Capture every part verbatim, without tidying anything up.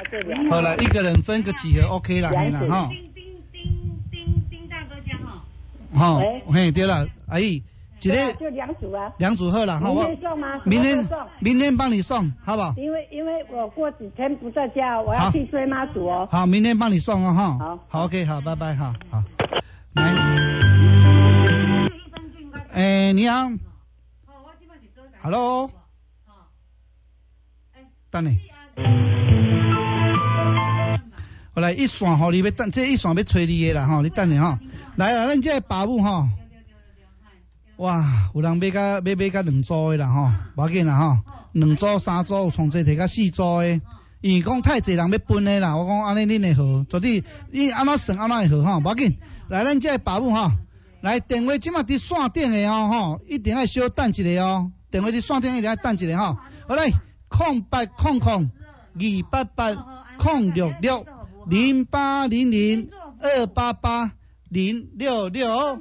这两。 好了，一个人分个几盒 OK 啦，嘿啦哈。 丁丁丁丁丁大哥家哈。 哈，嘿对了，阿姨，一个就两组啊。 两组好了哈，我明天送吗？ 明天明天帮你送，好不好？ 因为因为我过几天不在家，我要去追妈祖哦。 好，明天帮你送哦哈。 好， 好 OK， 好，拜拜哈，好。来，诶，你好。Hello。等下。我来一线吼，你要等，这一线要催你的啦吼，你等下吼。来啦，咱这个爸母吼，哇，有人买甲要买甲两组的啦吼，无要紧啦吼，两组三组有从这摕甲四组的，因为讲太济人要分的啦，我讲安尼恁会好，绝对你安怎算安怎会好吼，无要紧。来，咱这个爸母吼，来电话即马伫线顶的哦吼，一定要小等一下哦，电话伫线顶一定要等一下吼。好来，空八空空二八八空六六。零八零零二八八零六六。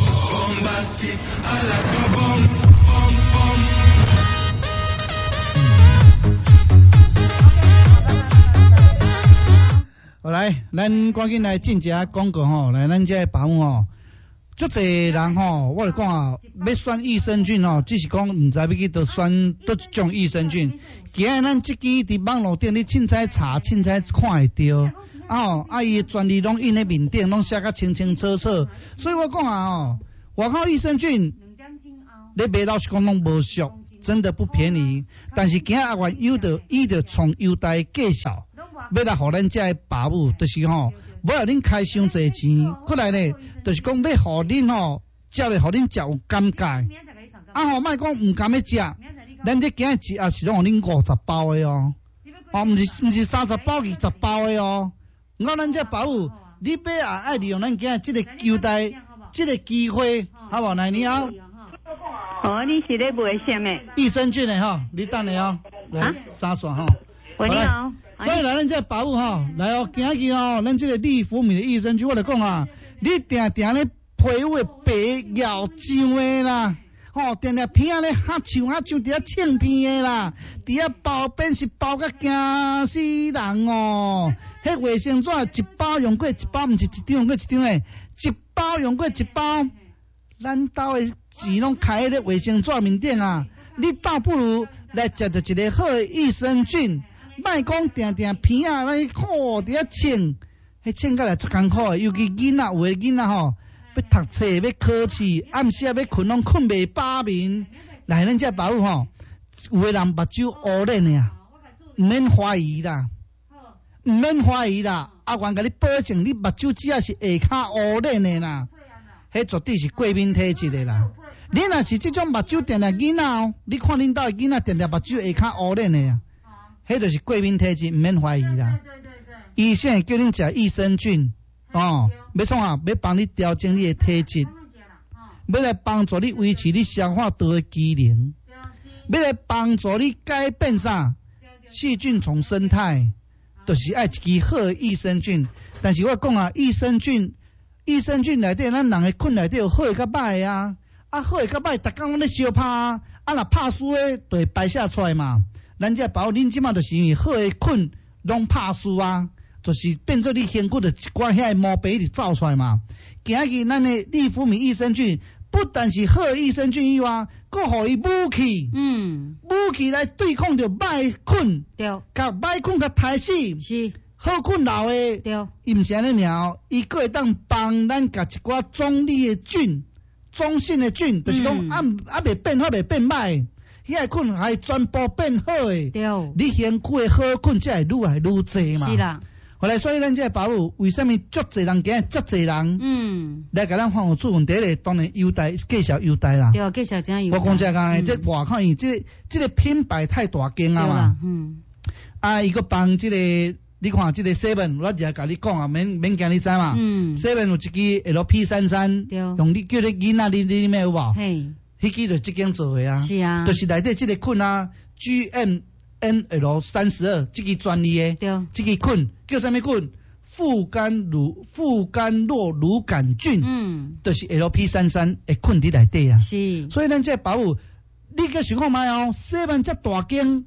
好来，咱赶紧来进一下广告吼，来咱这爸母吼，足侪人吼，我来讲啊，要选益生菌吼，只是讲唔知要去倒选倒一种益生菌。今日咱即支伫网络顶，你凊彩查，凊彩看会到。哦，啊伊专利拢印在面顶，拢写甲清清楚楚，所以我讲啊哦，外口益生菌，你买老实讲拢无俗，真的不便宜。但是今阿元有着伊着从优待介绍，要来互咱遮个爸母，就是吼，无要恁开伤侪钱，过来咧，就是讲要互恁吼，食咧互恁食有感觉。啊吼，莫讲毋甘要食，咱这今日一盒是拢互恁五十包的哦，哦，毋是毋是三十包二十包的哦。我咱这保护，你别啊爱利用咱今这个优待，这个机会，好不好？来，你好。 哦，你是咧卖什么？ 益生菌的哈，你等下哦，来三线哈。 喂，你好。 所以来咱这保护哈，来哦，今日哦，咱这个利福米的益生菌，我来讲啊，你定定咧皮肤白咬痒的啦，吼，定定片咧哈像哈像伫遐青片的啦，伫遐包边是包甲惊死人哦。迄卫生纸一包用过一包，毋是一张用过一张诶，一包用过一包。咱兜诶钱拢开喺咧卫生纸面顶啊！你倒不如来食着一个好诶益生菌，莫讲定定片啊，咱看伫遐穿，迄穿起来足艰苦诶。尤其囡仔有诶囡仔吼，要读册要考试，暗时啊要困拢困袂饱眠。来咱遮保护吼，有诶人目睭乌脸诶啊，毋免怀疑啦。唔免怀疑啦，阿元甲你保证，你目睭只要是下骹乌脸的啦，迄绝对是过敏体质的啦。你若是这种目睭定定囡仔哦，你看恁兜的囡仔定定目睭下骹乌脸的啊，迄就是过敏体质，唔免怀疑啦。医生叫恁食益生菌哦，要创啊，要帮你调整你的体质，要来帮助你维持你消化道的机能，要来帮助你改变啥细菌丛生态。就是爱一支好的益生菌，但是我讲啊，益生菌，益生菌内底咱人的菌内底有好的甲歹啊，啊好的甲歹，逐工拢咧相拍啊，啊若拍输的就会排泄出来嘛。咱这包恁即马就是因为好的菌拢拍输啊，就是变做你身躯的一寡遐毛病就走出来嘛。今日咱的利福米益生菌，不但是好的益生菌以外，佫互伊武器，嗯，武器来对抗着歹菌，对，甲歹菌甲杀死，是好菌留的，对，伊毋是安尼尔，伊佫会当帮咱甲一寡中立的菌、中性的菌，就是讲啊啊袂变好，袂变歹，遐个菌还全部变好的，对，你身躯的好菌才会愈来愈侪嘛，是啦。后来，所以咱这个保护，为什么足侪人惊，足侪人，嗯，来甲咱访问出问题咧，当然优待介绍优待啦。对，介绍怎优待。我讲这个，这外口伊这这个品牌太大间啊嘛。嗯。啊，伊个帮这个，你看这个 seven， 我就甲你讲啊，免免惊你知嘛。嗯。seven 有一支 L P 三三，用你叫你囡仔你你咩有无？嘿。迄支就即间做的啊。是啊。就是内底这个菌啊 ，G M N L 三十二这个专利的，对，这个菌叫什么菌？副甘乳副甘酪乳杆菌，嗯，就是 L P 三三的菌伫内底啊。是，所以咱这保护，你个想看卖哦，西门这大间，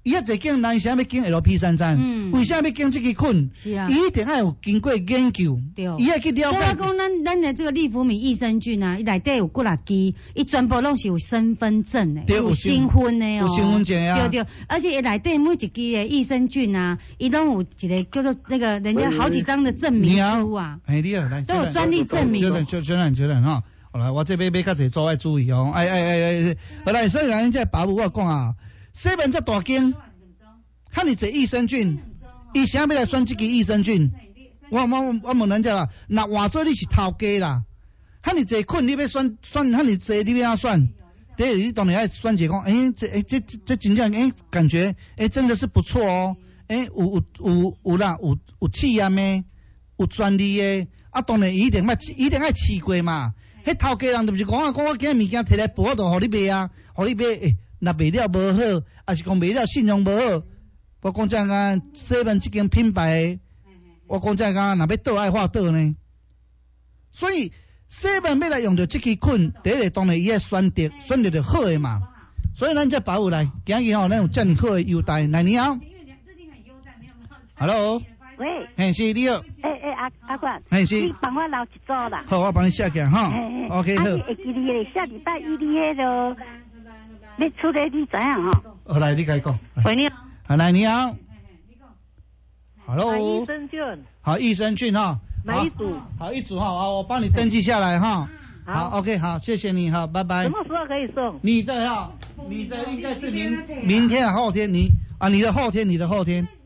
伊遐侪经男生要经 L P 三三，嗯，为啥要经这个菌？ 是啊， 伊一定要有经过研究， 对， 伊要去了解。 所以我讲咱咱的这个利福米益生菌啊，伊内底有几啊支，伊全部拢是有身份证的，有身份的哦， 有身份证啊， 对对，而且伊内底每一支的益生菌啊，伊拢有一个叫做那个人家好几张的证明书啊， 哎，你好，来， 都有专利证明。 确认确认确认哈，好来，我这边要较侪做爱注意哦，哎哎哎哎，好来，所以咱这爸母我讲啊，西门这大间。哈你这益生菌，伊啥要来选这个益生菌？我我我问人家啦，那换做你是头家啦，哈你这菌你要选选，哈你这你要怎选？第一你当然要选一个讲，诶、欸，这诶、欸、这这这真正诶、欸、感觉诶、欸、真的是不错哦，诶、欸、有有有有啦，有有试验诶，有专利诶，啊当然一定要一定要试过嘛。迄头家人就是讲啊，讲我今日物件摕来补就互你卖啊，互你卖诶，若、欸、卖了无好，还是讲卖了信用无好。我讲这样西门这间品牌，我讲这样若要倒爱话倒呢。所以西门要来用到这支菌，第一个当然伊要选择选择着好的嘛。所以咱这保护来，今日吼咱有遮尔好的优待，来你好 ，Hello， 喂， 嘿是你好， 诶诶阿阿冠， 嘿是， 你帮我留一组啦。 好，我帮你写起来哈 ，OK 好。 啊，你会记你下礼拜一你迄个，你出来你知影吼？ 好来，你甲伊讲。 喂你。 好，来你好 ，Hello， 益生菌， 好益生菌哈， 买一组， 好一组哈，好我帮你登记下来哈，好 OK 好，谢谢你好，拜拜。 什么时候可以送？ 你的哈，你的应该是明明天后天，你啊你的后天你的后天。